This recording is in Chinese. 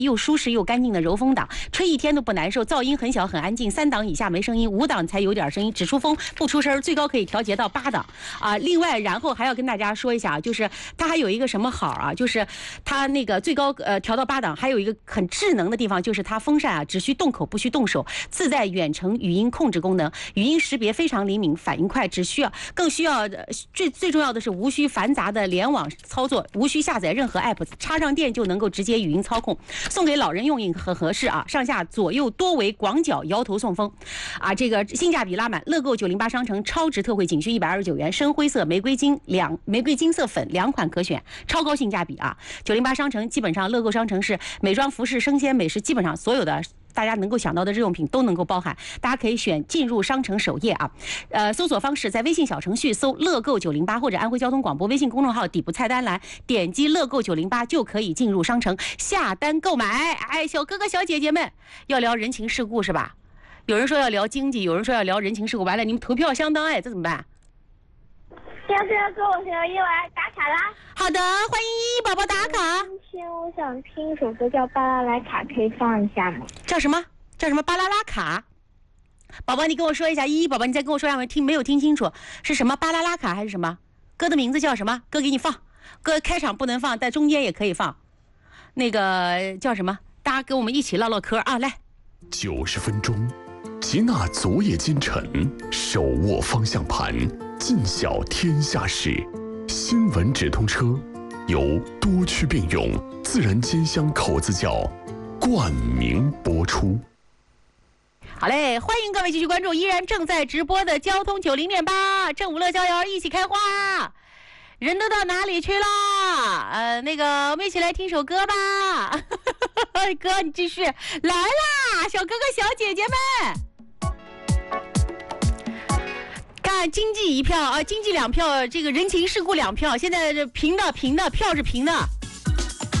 又舒适又干净的柔风档，吹一天都不难受，噪音很小很安静，3档以下没声音，5档才有点声音，只出风不出声，最高可以调节到8档啊。另外，然后还要跟大家说一下，就是它还有一个什么好啊？就是它那个最高调到8档，还有一个很智能的地方，就是它风扇啊只需动口不需动手，自带远程语音控制功能，语音识别非常灵敏，反应快，更需要最重要的是无需繁杂的联网操作，无需下载任何 app， 插上电就能够直接语音操控，送给老人用也很合适啊！上下左右多维广角摇头送风，啊，这个性价比拉满。乐购908商城超值特惠，仅需129元，深灰色、玫瑰金色粉2款可选，超高性价比啊！908商城基本上，乐购商城是美妆、服饰、生鲜、美食，基本上所有的大家能够想到的日用品都能够包含，大家可以选进入商城首页啊，搜索方式在微信小程序搜乐购908或者安徽交通广播微信公众号底部菜单栏点击乐购908就可以进入商城下单购买。哎，小哥哥小姐姐们，要聊人情世故是吧？有人说要聊经济，有人说要聊人情世故，完了你们投票相当，哎，这怎么办？ 要不要跟我小一来打卡啦？ 好的，欢迎依依宝宝打卡。 今天我想听一首歌叫《巴啦啦卡》，可以放一下吗？ 叫什么？巴啦啦卡？宝宝，你跟我说一下，依依宝宝，你再跟我说一下，我没有听清楚，是什么巴啦啦卡还是什么？歌的名字叫什么？歌给你放，歌开场不能放，在中间也可以放。那个叫什么？大家跟我们一起唠唠嗑啊！来 ，90分钟，吉纳昨夜今晨，手握方向盘，尽晓天下事。新闻直通车由多区并用自然煎香口子窖冠名播出。 好嘞，欢迎各位继续关注依然正在直播的交通90.8正午乐逍遥一起开花。人都到哪里去了？那个我们一起来听首歌吧。哥，你继续来啦，小哥哥小姐姐们。看经济1票啊，经济2票，这个人情世故2票，现在这平的票是平的。